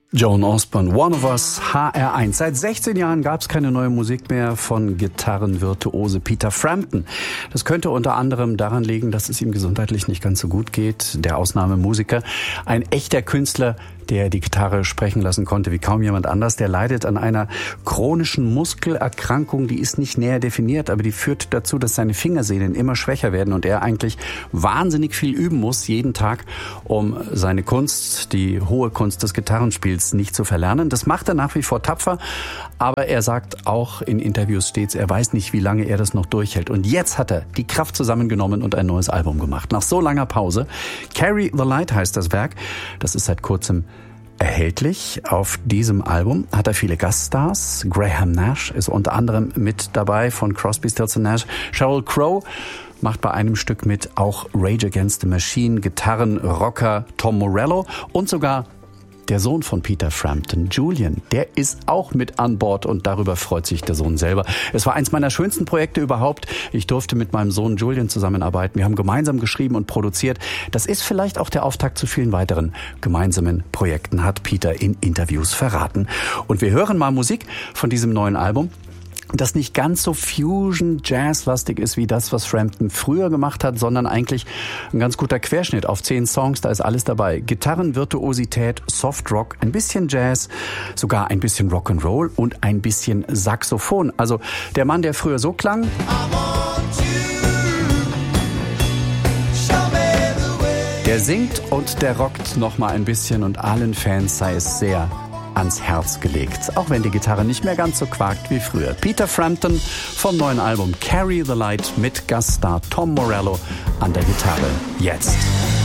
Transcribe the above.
Joan Osborne, One of Us, HR1. Seit 16 Jahren gab es keine neue Musik mehr von Gitarrenvirtuose Peter Frampton. Das könnte unter anderem daran liegen, dass es ihm gesundheitlich nicht ganz so gut geht. Der Ausnahmemusiker, ein echter Künstler, der die Gitarre sprechen lassen konnte wie kaum jemand anders, der leidet an einer chronischen Muskelerkrankung, die ist nicht näher definiert, aber die führt dazu, dass seine Fingersehnen immer schwächer werden und er eigentlich wahnsinnig viel üben muss, jeden Tag, um seine Kunst, die hohe Kunst des Gitarrenspiels nicht zu verlernen. Das macht er nach wie vor tapfer, aber er sagt auch in Interviews stets, er weiß nicht, wie lange er das noch durchhält. Und jetzt hat er die Kraft zusammengenommen und ein neues Album gemacht. Nach so langer Pause. Carry the Light heißt das Werk. Das ist seit kurzem erhältlich. Auf diesem Album hat er viele Gaststars. Graham Nash ist unter anderem mit dabei von Crosby, Stills & Nash. Sheryl Crow macht bei einem Stück mit, auch Rage Against the Machine, Gitarrenrocker Tom Morello und sogar der Sohn von Peter Frampton, Julian, der ist auch mit an Bord und darüber freut sich der Sohn selber. Es war eins meiner schönsten Projekte überhaupt. Ich durfte mit meinem Sohn Julian zusammenarbeiten. Wir haben gemeinsam geschrieben und produziert. Das ist vielleicht auch der Auftakt zu vielen weiteren gemeinsamen Projekten, hat Peter in Interviews verraten. Und wir hören mal Musik von diesem neuen Album, das nicht ganz so Fusion-Jazz-lastig ist wie das, was Frampton früher gemacht hat, sondern eigentlich ein ganz guter Querschnitt auf 10 Songs, da ist alles dabei. Gitarrenvirtuosität, Softrock, ein bisschen Jazz, sogar ein bisschen Rock'n'Roll und ein bisschen Saxophon. Also der Mann, der früher so klang, der singt und der rockt noch mal ein bisschen und allen Fans sei es sehr ans Herz gelegt, auch wenn die Gitarre nicht mehr ganz so quakt wie früher. Peter Frampton vom neuen Album Carry the Light mit Gaststar Tom Morello an der Gitarre. Jetzt.